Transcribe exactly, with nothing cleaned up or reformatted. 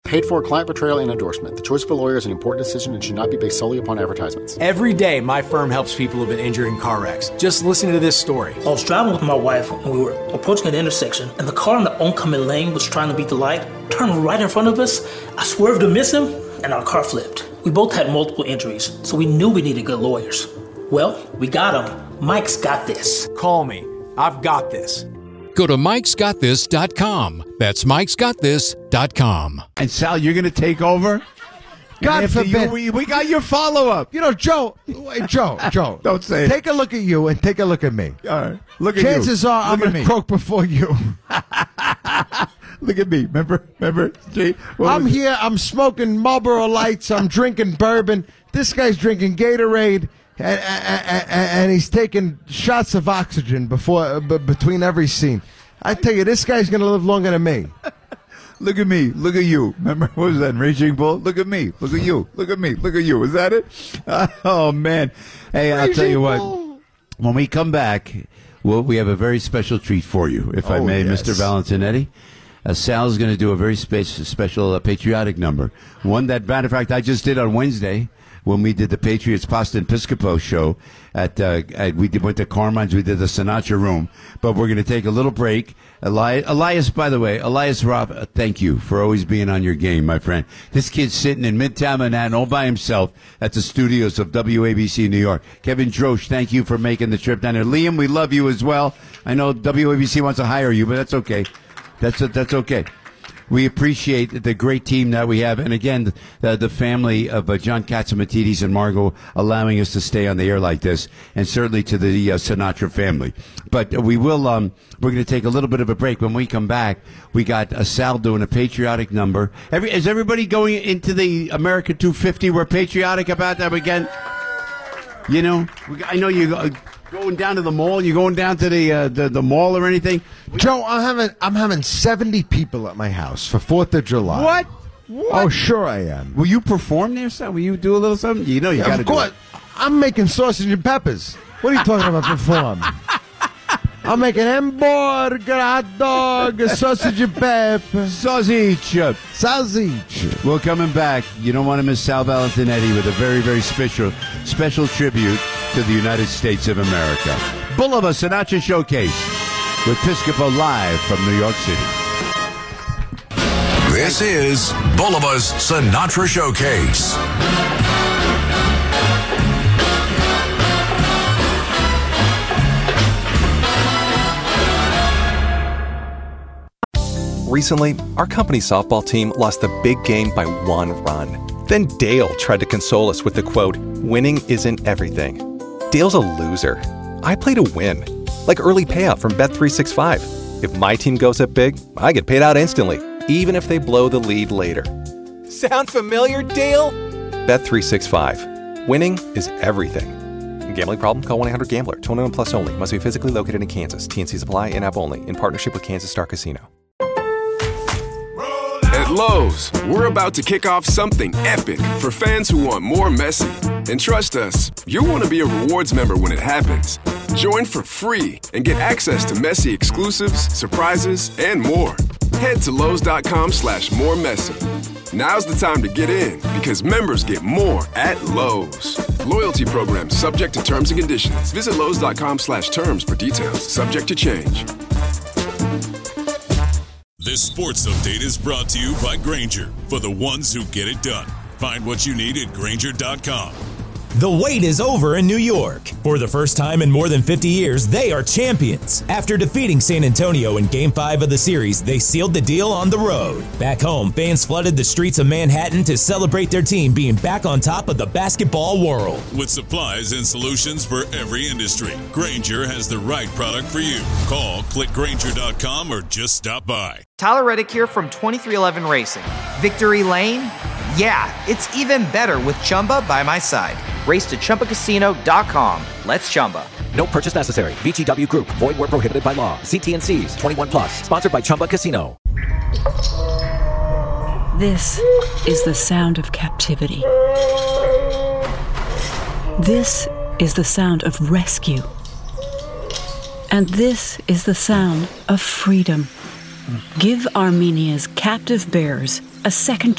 Paid for client portrayal and endorsement. The choice of a lawyer is an important decision and should not be based solely upon advertisements. Every day, my firm helps people who've been injured in car wrecks. Just listen to this story. I was driving with my wife and we were approaching an intersection, and the car in the oncoming lane was trying to beat the light, turned right in front of us. I swerved to miss him, and our car flipped. We both had multiple injuries, so we knew we needed good lawyers. Well, we got him. Mike's got this. Call me. I've got this. Go to mikes got this dot com. That's mikes got this dot com. And Sal, you're going to take over? God After forbid. You, we, we got your follow-up. You know, Joe, wait, Joe, Joe. Don't say it. Take a look at you and take a look at me. All right. Look at Chances you. are I'm Look at going me. to croak before you. Look at me. Remember? Remember? Gee, I'm was here. I'm smoking Marlboro Lights. I'm drinking bourbon. This guy's drinking Gatorade. And, and, and he's taking shots of oxygen before uh, b- between every scene. I tell you, this guy's going to live longer than me. Look at me. Look at you. Remember, what was that, Raging Bull? Look at me. Look at you. Look at me. Look at you. Is that it? Oh, man. Hey, I'll tell you what. When we come back, well, we have a very special treat for you, if I Oh, may, yes. Mister Valentinetti. Uh, Sal's going to do a very spe- special uh, patriotic number. One that, matter of fact, I just did on Wednesday. When we did the Patriots Pasta and Piscopo show at, uh, at we did, went to Carmine's, we did the Sinatra Room, but we're going to take a little break. Eli- Elias, by the way, Elias Robb, uh, thank you for always being on your game, my friend. This kid's sitting in Midtown Manhattan all by himself at the studios of W A B C New York. Kevin Drosch, thank you for making the trip down there. Liam, we love you as well. I know W A B C wants to hire you, but that's okay. That's that's okay. We appreciate the great team that we have. And again, the, the family of uh, John Catsimatidis and Margot allowing us to stay on the air like this, and certainly to the uh, Sinatra family. But uh, we will, um, we're going to take a little bit of a break. When we come back, we got uh, Sal doing a patriotic number. Every, is everybody going into the America two fifty? We're patriotic about that again? You know, we, I know you uh, going down to the mall. You going down to the, uh, the the mall or anything? Joe, I'm having I'm having seventy people at my house for Fourth of July. What? What? Oh, sure I am. Will you perform there, son? Will you do a little something? You know you got to Of do course, it. I'm making sausage and peppers. What are you talking about perform? I'm making hamburger, hot dog, sausage and pepper. Sausage. Sausage. We're coming back. You don't want to miss Sal Valentinetti with a very, very special, special tribute to the United States of America. Boulevard Sinatra Showcase with Piscopo live from New York City. This is Bolivar's Sinatra Showcase. Recently, our company softball team lost the big game by one run. Then Dale tried to console us with the quote, "Winning isn't everything." Dale's a loser. I play to win. Like early payout from Bet three sixty-five. If my team goes up big, I get paid out instantly, even if they blow the lead later. Sound familiar, Dale? Bet three sixty-five. Winning is everything. Gambling problem? Call one eight hundred gambler. twenty-one plus only. Must be physically located in Kansas. T N Cs apply. In-app only. In partnership with Kansas Star Casino. At Lowe's, we're about to kick off something epic for fans who want more Messi. And trust us, you'll want to be a rewards member when it happens. Join for free and get access to Messi exclusives, surprises, and more. Head to Lowe's.com slash more Messi. Now's the time to get in because members get more at Lowe's. Loyalty program subject to terms and conditions. Visit Lowe's.com slash terms for details. Subject to change. This sports update is brought to you by Grainger, for the ones who get it done. Find what you need at Grainger dot com. The wait is over in New York. For the first time in more than fifty years, they are champions. After defeating San Antonio in Game five of the series, they sealed the deal on the road. Back home, fans flooded the streets of Manhattan to celebrate their team being back on top of the basketball world. With supplies and solutions for every industry, Grainger has the right product for you. Call, click Grainger dot com, or just stop by. Tyler Reddick here from twenty-three eleven Racing. Victory Lane? Yeah, it's even better with Chumba by my side. Race to Chumba Casino dot com. Let's Chumba. No purchase necessary. V G W Group. Void where prohibited by law. See T N Cs. twenty-one plus. Sponsored by Chumba Casino. This is the sound of captivity. This is the sound of rescue. And this is the sound of freedom. Give Armenia's captive bears a second